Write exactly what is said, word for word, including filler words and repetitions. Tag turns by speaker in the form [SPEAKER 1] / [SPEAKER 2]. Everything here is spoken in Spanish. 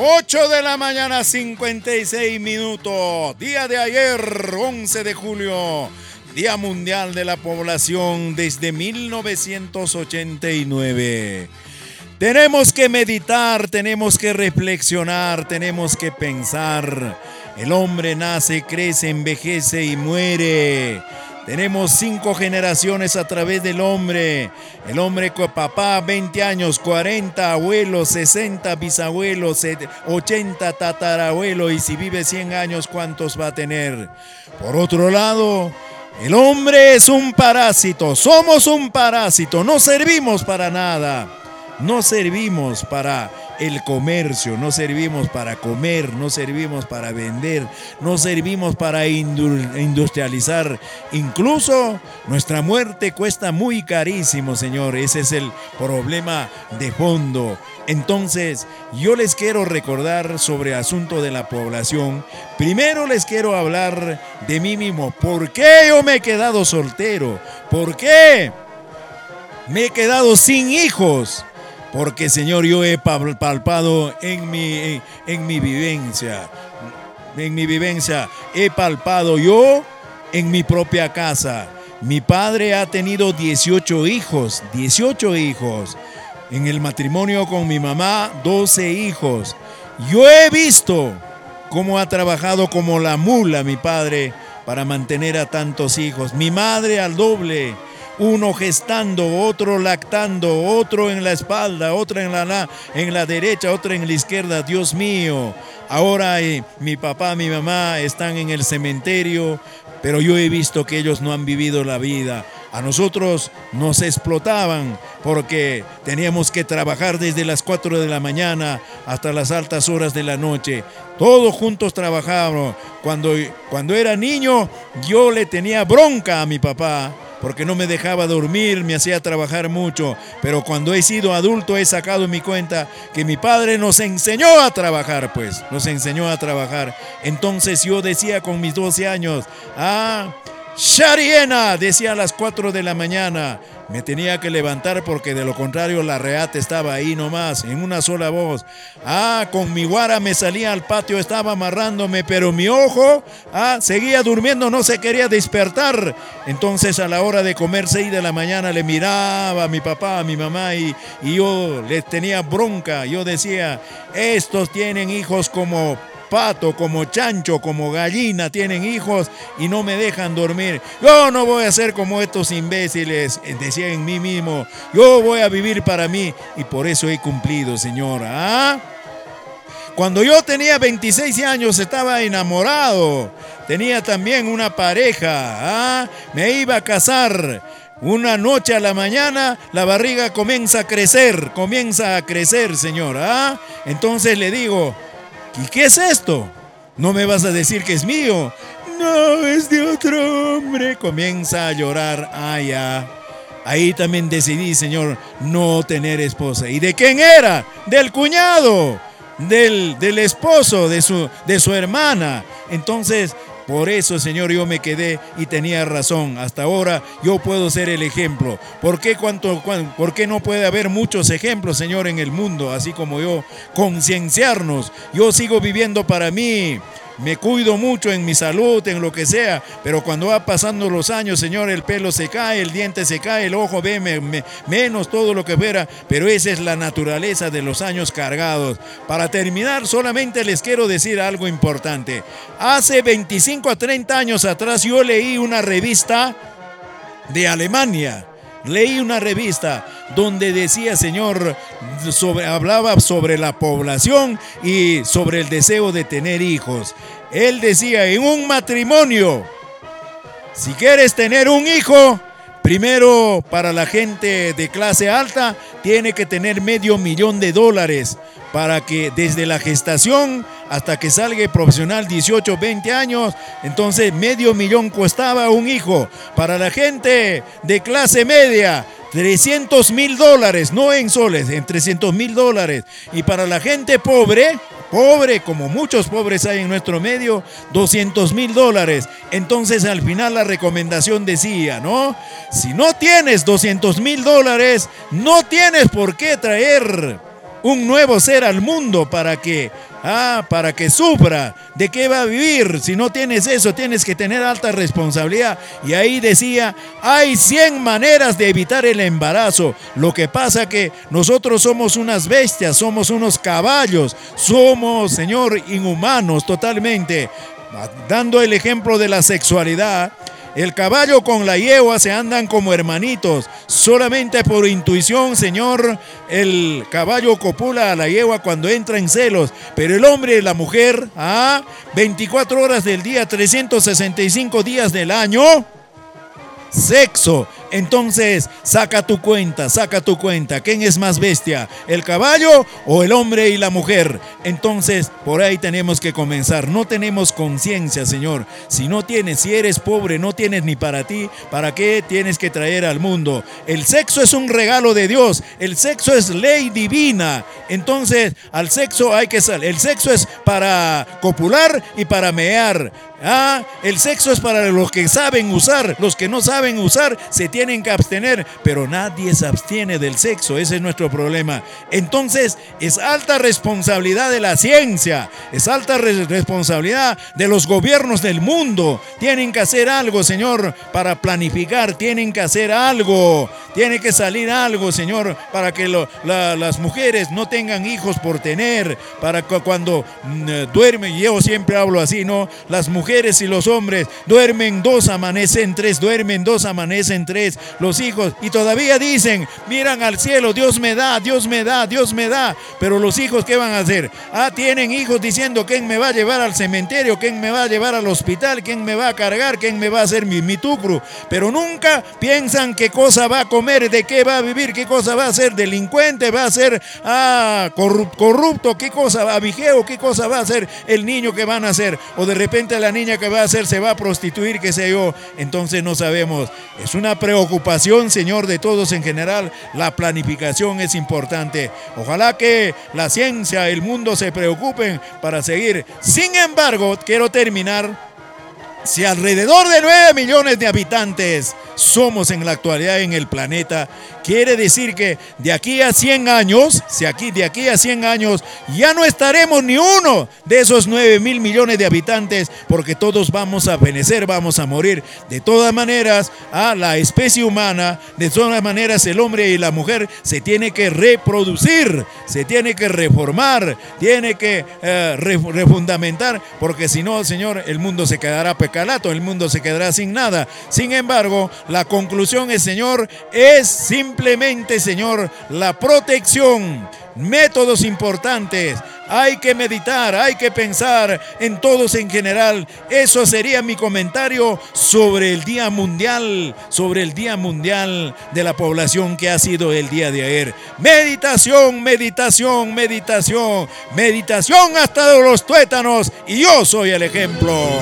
[SPEAKER 1] ocho de la mañana, cincuenta y seis minutos. Día de ayer, once de julio. Día Mundial de la Población desde mil novecientos ochenta y nueve. Tenemos que meditar, tenemos que reflexionar, tenemos que pensar. El hombre nace, crece, envejece y muere. Tenemos cinco generaciones a través del hombre. El hombre con papá, veinte años, cuarenta abuelos, sesenta bisabuelos, ochenta tatarabuelos. Y si vive cien años, ¿cuántos va a tener? Por otro lado, el hombre es un parásito. Somos un parásito. No servimos para nada. No servimos para el comercio, no servimos para comer, no servimos para vender, no servimos para industrializar. Incluso nuestra muerte cuesta muy carísimo, Señor. Ese es el problema de fondo. Entonces, yo les quiero recordar sobre el asunto de la población. Primero les quiero hablar de mí mismo. ¿Por qué yo me he quedado soltero? ¿Por qué me he quedado sin hijos? Porque, Señor, yo he palpado en mi, en, en mi vivencia, en mi vivencia, he palpado yo en mi propia casa. Mi padre ha tenido dieciocho hijos, dieciocho hijos. En el matrimonio con mi mamá, doce hijos. Yo he visto cómo ha trabajado como la mula mi padre para mantener a tantos hijos. Mi madre al doble. Uno gestando, otro lactando, otro en la espalda, otro en la, en la derecha, otro en la izquierda. Dios mío, ahora eh, mi papá, mi mamá están en el cementerio, pero yo he visto que ellos no han vivido la vida. A nosotros nos explotaban porque teníamos que trabajar desde las cuatro de la mañana hasta las altas horas de la noche. Todos juntos trabajábamos. Cuando, cuando era niño, yo le tenía bronca a mi papá, porque no me dejaba dormir, me hacía trabajar mucho. Pero cuando he sido adulto he sacado mi cuenta que mi padre nos enseñó a trabajar, pues, nos enseñó a trabajar. Entonces yo decía con mis doce años, ah, Shariena, decía a las cuatro de la mañana. Me tenía que levantar porque de lo contrario la reata estaba ahí nomás, en una sola voz. Ah, con mi guara me salía al patio, estaba amarrándome, pero mi ojo, ah, seguía durmiendo, no se quería despertar. Entonces a la hora de comer seis de la mañana le miraba a mi papá, a mi mamá y, y yo les tenía bronca. Yo decía, estos tienen hijos como pato, como chancho, como gallina, tienen hijos y no me dejan dormir. Yo no voy a ser como estos imbéciles, decía en mí mismo. Yo voy a vivir para mí y por eso he cumplido, señora. ¿Ah? Cuando yo tenía veintiséis años estaba enamorado, tenía también una pareja, ¿ah? Me iba a casar. Una noche a la mañana la barriga comienza a crecer, comienza a crecer, señora. ¿Ah? Entonces le digo, ¿y qué es esto? No me vas a decir que es mío. No, es de otro hombre. Comienza a llorar. Ah, ya. Ahí también decidí, Señor, no tener esposa. ¿Y de quién era? Del cuñado, del, del esposo, de su, de su hermana. Entonces, por eso, Señor, yo me quedé y tenía razón. Hasta ahora yo puedo ser el ejemplo. ¿Por qué, cuánto, cuánto, ¿Por qué no puede haber muchos ejemplos, Señor, en el mundo? Así como yo, concienciarnos. Yo sigo viviendo para mí. Me cuido mucho en mi salud, en lo que sea, pero cuando va pasando los años, Señor, el pelo se cae, el diente se cae, el ojo ve me, me, menos todo lo que fuera, pero esa es la naturaleza de los años cargados. Para terminar, solamente les quiero decir algo importante. Hace veinticinco a treinta años atrás yo leí una revista de Alemania. Leí una revista donde decía, Señor, sobre, hablaba sobre la población y sobre el deseo de tener hijos. Él decía, en un matrimonio, si quieres tener un hijo, primero para la gente de clase alta, tiene que tener medio millón de dólares para que desde la gestación hasta que salga profesional, dieciocho, veinte años, entonces medio millón costaba un hijo. Para la gente de clase media, trescientos mil dólares, no en soles, en trescientos mil dólares. Y para la gente pobre, pobre, como muchos pobres hay en nuestro medio, doscientos mil dólares. Entonces al final la recomendación decía, ¿no? Si no tienes doscientos mil dólares, no tienes por qué traer un nuevo ser al mundo para que Ah, para que sufra. ¿De qué va a vivir? Si no tienes eso, tienes que tener alta responsabilidad. Y ahí decía, hay cien maneras de evitar el embarazo. Lo que pasa que nosotros somos unas bestias, somos unos caballos, somos, Señor, inhumanos totalmente. Dando el ejemplo de la sexualidad, el caballo con la yegua se andan como hermanitos. Solamente por intuición, Señor, el caballo copula a la yegua cuando entra en celos. Pero el hombre y la mujer, ¿ah? veinticuatro horas del día, trescientos sesenta y cinco días del año, sexo. Entonces, saca tu cuenta, saca tu cuenta. ¿Quién es más bestia? ¿El caballo o el hombre y la mujer? Entonces, por ahí tenemos que comenzar. No tenemos conciencia, Señor. Si no tienes, si eres pobre, no tienes ni para ti, ¿para qué tienes que traer al mundo? El sexo es un regalo de Dios. El sexo es ley divina. Entonces, al sexo hay que salir. El sexo es para copular y para mear. Ah, el sexo es para los que saben usar. Los que no saben usar se tienen que abstener, pero nadie se abstiene del sexo. Ese es nuestro problema. Entonces es alta responsabilidad de la ciencia, es alta re- responsabilidad de los gobiernos del mundo. Tienen que hacer algo, Señor, para planificar. Tienen que hacer algo. Tiene que salir algo, Señor, para que lo, la, las mujeres no tengan hijos por tener, para que cuando mm, duermen, yo siempre hablo así, ¿no? Las mujeres y los hombres duermen dos, amanecen tres, duermen dos, amanecen tres, los hijos, y todavía dicen, miran al cielo, Dios me da, Dios me da, Dios me da, pero los hijos, ¿qué van a hacer? Ah, tienen hijos diciendo, ¿quién me va a llevar al cementerio? ¿Quién me va a llevar al hospital? ¿Quién me va a cargar? ¿Quién me va a hacer mi, mi tucru? Pero nunca piensan qué cosa va a comer, de qué va a vivir, qué cosa va a ser delincuente, va a ser ah, corrupto, qué cosa va a vigeo, qué cosa va a ser el niño que van a hacer, o de repente la niña que va a hacer se va a prostituir, qué sé yo. Entonces no sabemos. Es una preocupación, Señor, de todos en general. La planificación es importante. Ojalá que la ciencia, el mundo se preocupen para seguir. Sin embargo, quiero terminar. Si alrededor de nueve millones de habitantes somos en la actualidad en el planeta, quiere decir que de aquí a cien años, si aquí, de aquí a cien años, ya no estaremos ni uno de esos nueve mil millones de habitantes, porque todos vamos a perecer, vamos a morir. De todas maneras, a la especie humana, de todas maneras, el hombre y la mujer se tiene que reproducir, se tiene que reformar, tiene que eh, refundamentar, porque si no, Señor, el mundo se quedará pecalato, el mundo se quedará sin nada. Sin embargo, la conclusión es, Señor, es simplemente, Señor, la protección. Métodos importantes. Hay que meditar, hay que pensar en todos en general. Eso sería mi comentario sobre el Día Mundial, sobre el Día Mundial de la Población que ha sido el día de ayer. Meditación, meditación, meditación, meditación hasta de los tuétanos. Y yo soy el ejemplo.